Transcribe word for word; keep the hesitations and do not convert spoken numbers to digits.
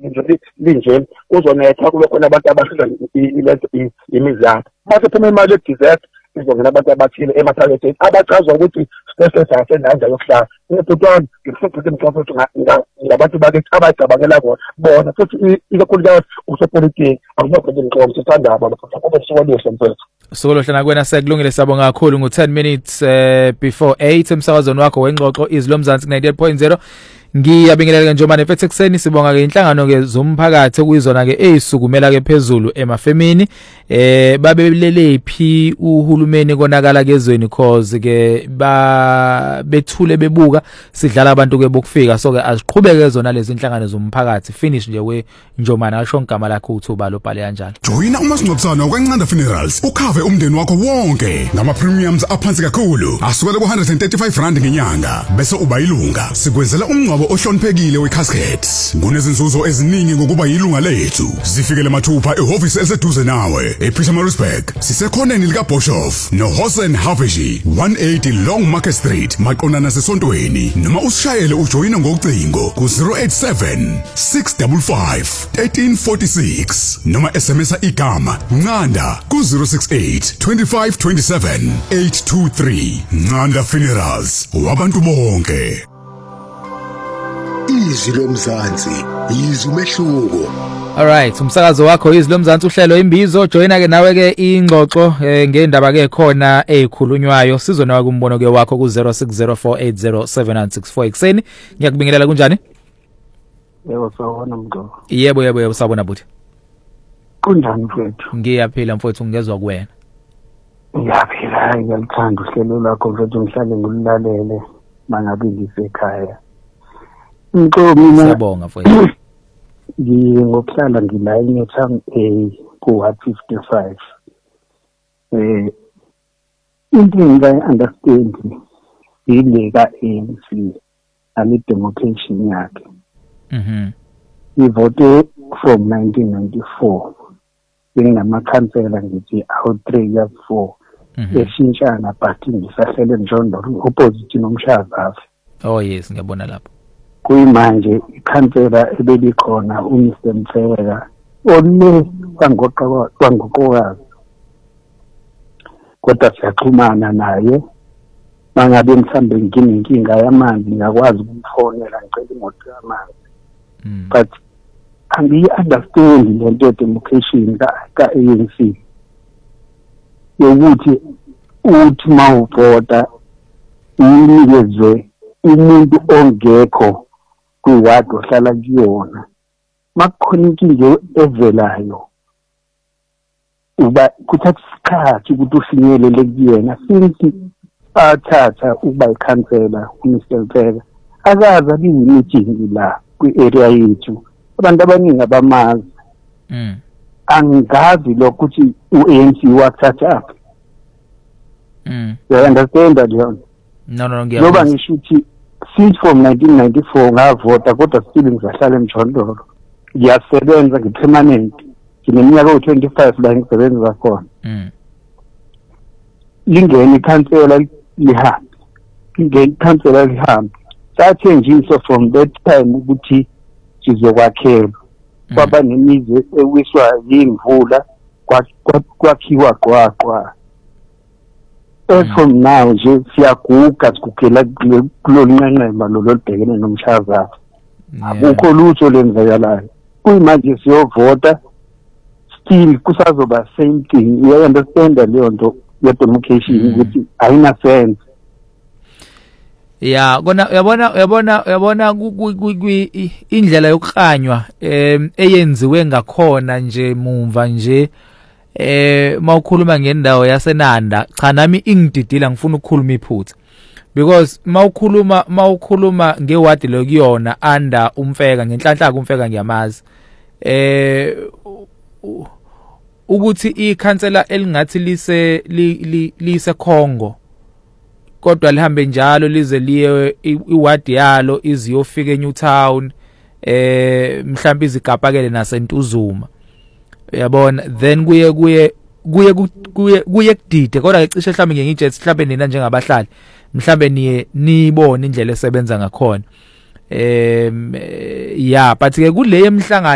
nje linje uzonetha kube khona abantu abahlela imizi yabo base phuma imali ye-dessert izongena abantu abathile emathaketheni abachazwa ukuthi sese sasendaza yokuhlala ngibutwana ngifuthe imhlophe ngabantu bake abacabangela bona futhi ikakhulukazi usepolitiki akubakho inhlobo sithandaba lapho kube siwoloshe mfethu. Solo hlana kuwena sekulungile sabonga kakhulu ngo ten minutes uh, before eight emsakazweni wakho wengxoxo izilo Mzansi ninety-eight point zero. Ngiyabingelela nje manje mfethu ekseni sibonga ke inhlangano ke zomphakathi okuyizona ke ezisukumela ke phezulu emafemini eh babelele phi uhulumeni konakala kezweni cause ke ba bethule bebuka sidlala abantu ke bokufika so ke aziqhubeke zona lezi inhlangano zomphakathi finish nje we Njomana asho ngama lakho uthuba lo bhale kanjalo. Joina umasingcwabisana wakwaNcanda Funerals ukhave umndeni wakho wonke ngama premiums aphansi kakhulu asukela ku one hundred thirty-five rand ngenyanga bese uba ilunga sikwenzela umngcwabo ohloniphekile wecaskets kunezinzuzo eziningi ngokuba yilunga lethu zifikele mathupha ehhovisi eseduze nawe ePietermaritzburg sisekhoneni lika Boshoff no Hosen Haveji one eighty Long Market Street maqondana sesontweni noma usishayele ujoyina ngocingo ku zero eight seven six five five one three four six noma S M S igama Ncanda ku zero six eight two five two seven eight two three. Ncanda Funerals wabantu bonke. Izilo Mzansi yizwe umehluko. Alright, umsakazo wakho izilo Mzansi uhlelo imbizo joyina ke nawe ke ingxoxo ngendaba ke khona ezikhulunywayo sizona kumbono ke wakho ku zero six zero four eight zero seven nine six four ekseni. Ngiyakubingelela kunjani? Yebo sawona mngco. Yebo yebo yebo sabona buthi. Kunjani mfethu? Ngiyaphila mfethu ngezwe kuwena. Ngiyaphila ngiyalithanda uhlelo lakho mfethu ngihlale ngililalele mangabe ngisekhaya. Ngco mina siyabonga mfethu. Ngiyokuhlala ngila eNewtown A ku one fifty-five. Eh into engayi-understand ile ka-A N C ami demarcation yakhe. Mhm. Ivote from nineteen ninety-four. Ngingamakhansela ngithi out three years four. Eshintshana but ngisahlele eNjondolo opposite nomshaza. Oh yes ngiyabona lapho. Kuyimanje ikhansela ebelikhona uMister Mtheka ole kwangoqa kwangoqokazi kodwa siyaxhumana naye mangabe mhlambe nginenkinga yamanzi ngiyakwazi ukufonela ngicela imoto yamanzi but angiyi understand lento ye-demarcation ka-A N C yokuthi uthi mawuvota unikezwe umuntu ongekho kwiwadi ohlala kuyona makukhona inkinga evelayo uba kuthatha isikhathi ukuthi ufinyelele kuyena since athatha ukuba ikhansela uMister Mtheka akaza bi-meeting la kwi-area yethu abantu abaningi abamazi mm angazi lokuthi u-A N C wathatha aphi mm you understand leyo no no ngiyabona ngoba ngisho ukuthi since from nineteen ninety-four ngavota kodwa still ngizahlala eMjondolo ngiyasebenza ngipermanent ngineminyaka ewu twenty-five la ngisebenza khona mm lingene ikhansela lihambe lingene ikhansela lihambe sathenjiswa from that time ukuthi sizokwakhela kwaba nemizi ewiswa yimvula kwakhiwa qwaqwa. As from now nje siyaguga sikukela kulolu nqenqema lo lobhekene nomshaza. Akukho lutho lenzakalayo. Kuyimanje siyovota still kusazoba same thing. You understand leyo nto ye demarcation ukuthi ayina sense. Ya kona uyabona uyabona uyabona indlela yokukhanywa em eyenziwe ngakhona nje mumva nje eh mawukhuluma ngendawo yaseNanda cha nami ingididila ngifuna ukukhuluma iphutha because mawukhuluma mawukhuluma ngewadi lokuyona under umfeka ngenhlanhla kumfeka ngiyamazi eh ukuthi ikhansela elingathi lise lise Congo kodwa lihambe njalo lize liye iwadi yalo iziyofika eNewtown eh mhlawumbe izigapakele naseNtuzuma uyabona then kuye kuye kuye kuye kuye kudide kodwa ecishe mhlawumbe ngiyijethi mhlawumbe nina njengabahlali mhlawumbe niye nibone indlela esebenza ngakhona em ya but ke kule emhlangano